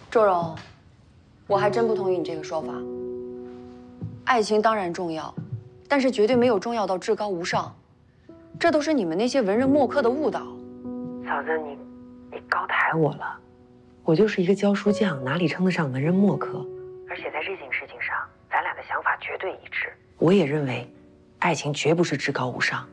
周荣，我还真不同意你这个说法。爱情当然重要，但是绝对没有重要到至高无上。这都是你们那些文人墨客的误导。 嫂子，你高抬我了。我就是一个教书匠，哪里称得上文人墨客？而且在这件事情上，咱俩的想法绝对一致。我也认为，爱情绝不是至高无上。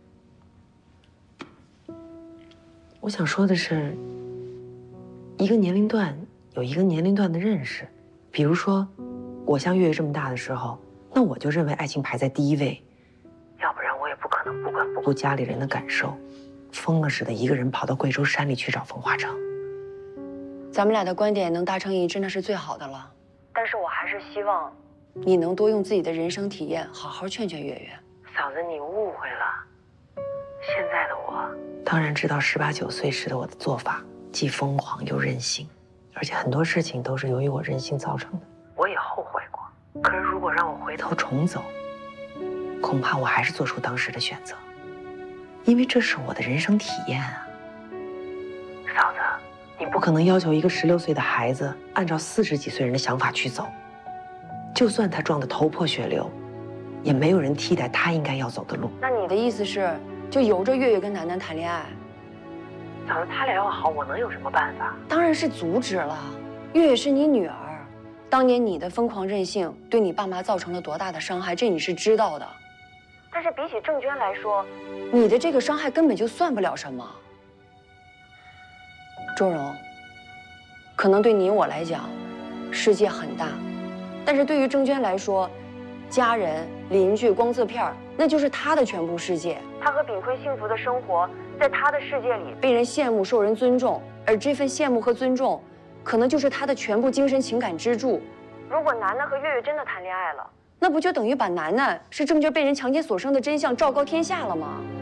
我想说的是，一个年龄段有一个年龄段的认识。比如说，我像月月这么大的时候，那我就认为爱情排在第一位。要不然我也不可能不管不顾家里人的感受，疯了似的一个人跑到贵州山里去找风华正。 咱们俩的观点能达成一致，那是最好的了。但是我还是希望，你能多用自己的人生体验，好好劝劝月月。 嫂子，你误会了。现在的我，当然知道18、19岁时的我的做法既疯狂又任性，而且很多事情都是由于我任性造成的。我也后悔过，可是如果让我回头重走，恐怕我还是做出当时的选择，因为这是我的人生体验啊。嫂子，你不可能要求一个16岁的孩子按照40几岁人的想法去走，就算他撞得头破血流，也没有人替代他应该要走的路。 那你的意思是，就由着月月跟楠楠谈恋爱？ 嫂子，他俩要好，我能有什么办法？ 当然是阻止了。月月是你女儿，当年你的疯狂任性对你爸妈造成了多大的伤害，这你是知道的。但是比起郑娟来说，你的这个伤害根本就算不了什么。周荣，可能对你我来讲，世界很大，但是对于郑娟来说，家人、邻居、光字片那就是她的全部世界。她和炳辉幸福的生活，在她的世界里被人羡慕、受人尊重，而这份羡慕和尊重，可能就是她的全部精神情感支柱。如果楠楠和月月真的谈恋爱了，那不就等于把楠楠是郑娟被人强奸所生的真相昭告天下了吗？